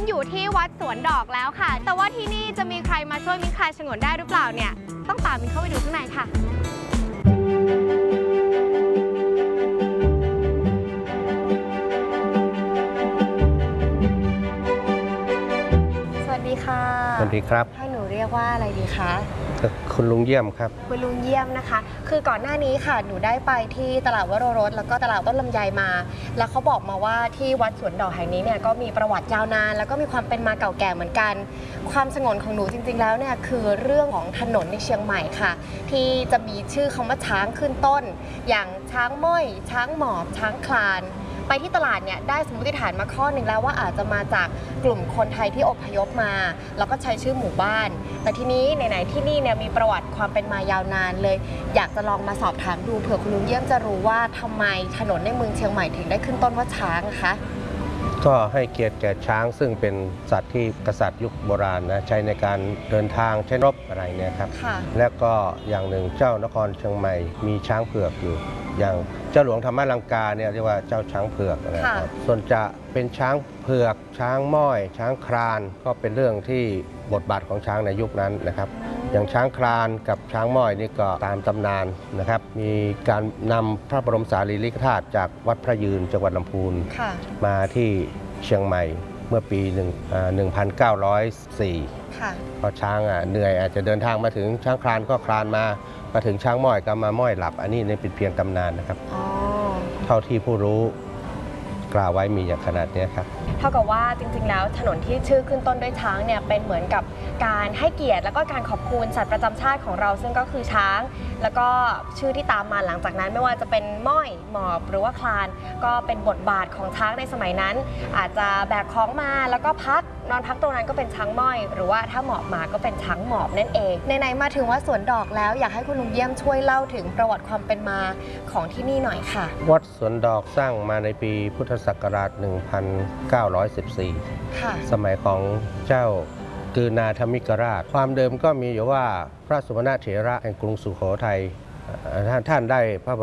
อยู่ที่วัดสวนดอกแล้วค่ะแต่ว่าที่นี่จะมีใครมาช่วยมิ้นคลายฉงนได้หรือเปล่าเนี่ยต้องตามมิ้นเข้าไปดูข้างในค่ะสวัสดีค่ะสวัสดีครับให้หนูเรียกว่าอะไรดีคะคุณลุงเยี่ยมครับคุณลุงเยี่ยมนะคะคือก่อนหน้านี้ค่ะหนูได้ไปที่ตลาดวโรรสแล้วก็ตลาดต้นลำไยมาแล้วเขาบอกมาว่าที่วัดสวนดอกแห่งนี้เนี่ยก็มีประวัติยาวนานแล้วก็มีความเป็นมาเก่าแก่เหมือนกันความสงวนของหนูจริงๆแล้วเนี่ยคือเรื่องของถนนในเชียงใหม่ค่ะที่จะมีชื่อคำว่าช้างขึ้นต้นอย่างช้างม้อยช้างหมอบช้างคลานไปที่ตลาดเนี่ยได้สมมติฐานมาข้อหนึ่งแล้วว่าอาจจะมาจากกลุ่มคนไทยที่อพยพมาแล้วก็ใช้ชื่อหมู่บ้านแต่ทีนี้ไหนๆที่นี่เนี่ยมีประวัติความเป็นมายาวนานเลยอยากจะลองมาสอบถามดูเผื่อคุณลุงเยี่ยมจะรู้ว่าทำไมถนนในเมืองเชียงใหม่ถึงได้ขึ้นต้นว่าช้างคะก็ให้เกียรติแก่ช้างซึ่งเป็นสัตว์ที่กษัตริย์ยุคโบราณนะใช้ในการเดินทางใช้รบอะไรเนี่ยครับและก็อย่างหนึ่งเจ้านครเชียงใหม่มีช้างเผือกอยู่อย่างเจ้าหลวงธรรมลังกาเนี่ยเรียกว่าเจ้าช้างเผือกนะครับส่วนจะเป็นช้างเผือกช้างม้อยช้างคลานก็เป็นเรื่องที่บทบาทของช้างในยุคนั้นนะครับอย่างช้างคลานกับช้างม้อยนี่ก็ตามตำนานนะครับมีการนำพระบรมสารีริกธาตุจากวัดพระยืนจังหวัดลำพูนมาที่เชียงใหม่เมื่อปี1904พอช้างเหนื่อยอาจจะเดินทางมาถึงช้างคลานก็คลานมาถึงช้างม้อยก็มาม้อยหลับอันนี้เป็นเพียงตำนานนะครับเท่าที่ผู้รู้กล่าวไว้มีอย่างขนาดนี้ครับเท่ากับว่าจริงๆแล้วถนนที่ชื่อขึ้นต้นด้วยช้างเนี่ยเป็นเหมือนกับการให้เกียรติแล้วก็การขอบคุณสัตว์ประจำชาติของเราซึ่งก็คือช้างแล้วก็ชื่อที่ตามมาหลังจากนั้นไม่ว่าจะเป็นม้อยหมอบหรือว่าคลานก็เป็นบทบาทของช้างในสมัยนั้นอาจจะแบกของมาแล้วก็นอนพักตรงนั้นก็เป็นช้างม้อยหรือว่าถ้าหมอบมาก็เป็นช้างหมอบนั่นเองไหนๆมาถึงวัดสวนดอกแล้วอยากให้คุณลุงเยี่ยมช่วยเล่าถึงประวัติความเป็นมาของที่นี่หน่อยค่ะวัดสวนดอกสร้างมาในปีพุทธศักราช 1914 สมัยของเจ้ากือนาธมิกราชความเดิมก็มีอยู่ว่าพระสุวรรณเถระแห่งกรุงสุโขทัยท่านได้พระบ